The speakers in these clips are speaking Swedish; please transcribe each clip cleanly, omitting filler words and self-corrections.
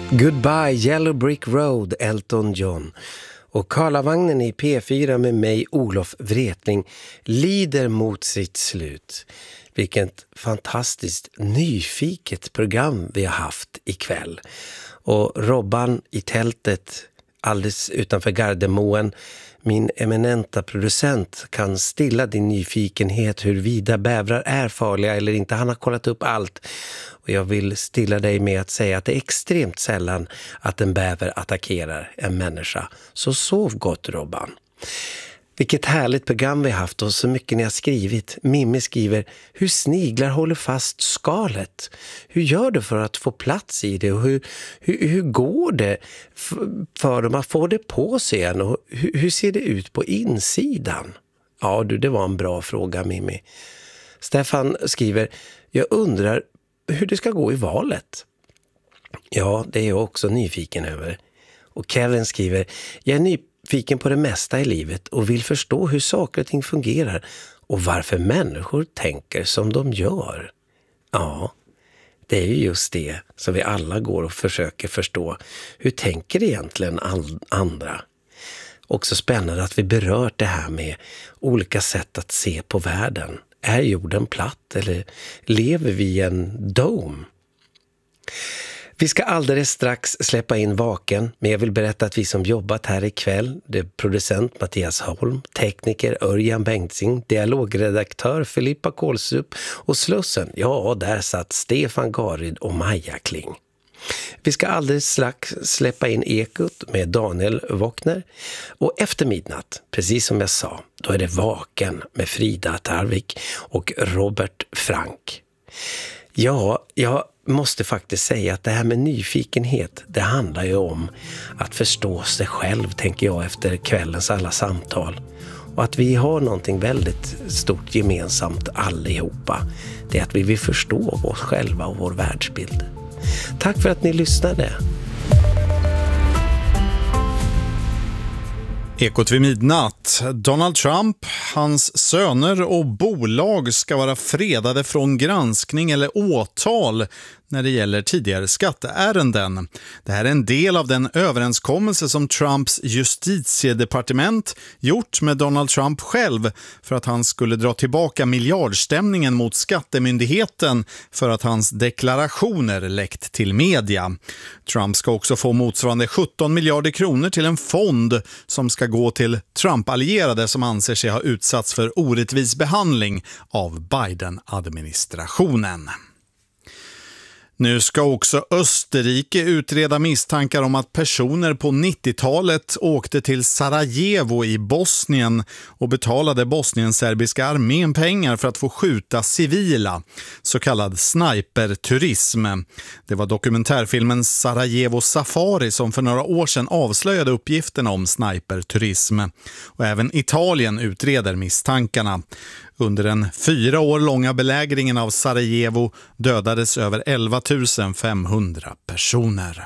Goodbye Yellow Brick Road, Elton John. Och Karlavagnen i P4 med mig, Olof Wretling, lider mot sitt slut. Vilket fantastiskt nyfiket program vi har haft ikväll. Och Robban i tältet alldeles utanför Gardermoen, min eminenta producent, kan stilla din nyfikenhet huruvida bävrar är farliga eller inte. Han har kollat upp allt. Och jag vill stilla dig med att säga att det är extremt sällan att en bäver attackerar en människa. Så sov gott, Robban. Vilket härligt program vi har haft och så mycket ni har skrivit. Mimmi skriver, hur sniglar håller fast skalet? Hur gör du för att få plats i det? Och hur går det för dem att få det på sig igen? Och hur ser det ut på insidan? Ja du, det var en bra fråga, Mimmi. Stefan skriver, jag undrar hur det ska gå i valet. Ja, det är jag också nyfiken över. Och Kevin skriver, jag är nyfiken på det mesta i livet och vill förstå hur saker och ting fungerar och varför människor tänker som de gör. Ja, det är ju just det som vi alla går och försöker förstå. Hur tänker egentligen andra? Också spännande att vi berört det här med olika sätt att se på världen. Är jorden platt eller lever vi i en dome? Vi ska alldeles strax släppa in Vaken, men jag vill berätta att vi som jobbat här ikväll, det är producent Mattias Holm, tekniker Örjan Bengtzing, dialogredaktör Filippa Kålsup och Slussen, ja där satt Stefan Garid och Maja Kling. Vi ska alldeles strax släppa in Ekot med Daniel Wockner och efter midnatt, precis som jag sa, då är det Vaken med Frida Tarvik och Robert Frank. Ja, jag måste faktiskt säga att det här med nyfikenhet, det handlar ju om att förstå sig själv, tänker jag, efter kvällens alla samtal. Och att vi har någonting väldigt stort gemensamt allihopa. Det är att vi vill förstå oss själva och vår världsbild. Tack för att ni lyssnade. Ekot vid midnatt. Donald Trump, hans söner och bolag ska vara fredade från granskning eller åtal när det gäller tidigare skatteärenden. Det här är en del av den överenskommelse som Trumps justitiedepartement gjort med Donald Trump själv för att han skulle dra tillbaka miljardstämningen mot skattemyndigheten för att hans deklarationer läckt till media. Trump ska också få motsvarande 17 miljarder kronor till en fond som ska gå till Trump-allierade som anser sig ha utsatts för orättvis behandling av Biden-administrationen. Nu ska också Österrike utreda misstankar om att personer på 90-talet åkte till Sarajevo i Bosnien och betalade bosnienserbiska armén pengar för att få skjuta civila, så kallad sniperturism. Det var dokumentärfilmen Sarajevo Safari som för några år sedan avslöjade uppgifterna om sniperturism. Och även Italien utreder misstankarna. Under den 4 år långa belägringen av Sarajevo dödades över 11 500 personer.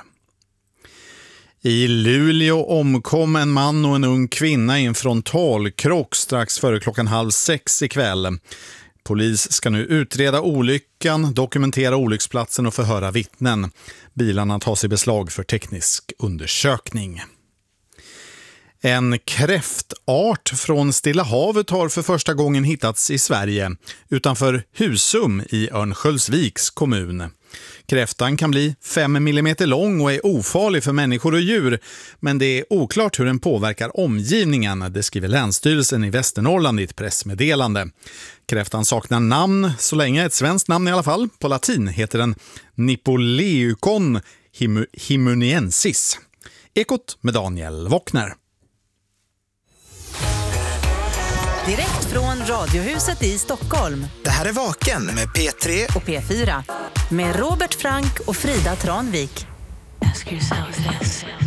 I Luleå omkom en man och en ung kvinna i en frontalkrock strax före 5:30 ikväll. Polis ska nu utreda olyckan, dokumentera olycksplatsen och förhöra vittnen. Bilarna tas i beslag för teknisk undersökning. En kräftart från Stilla havet har för första gången hittats i Sverige utanför Husum i Örnsköldsviks kommun. Kräftan kan bli 5 mm lång och är ofarlig för människor och djur, men det är oklart hur den påverkar omgivningen, det skriver Länsstyrelsen i Västernorrland i ett pressmeddelande. Kräftan saknar namn, så länge ett svenskt namn i alla fall. På latin heter den Nipoleucon himuniensis. Ekot med Daniel Wockner. Direkt från Radiohuset i Stockholm. Det här är Vaken med P3 och P4. Med Robert Frank och Frida Tranvik.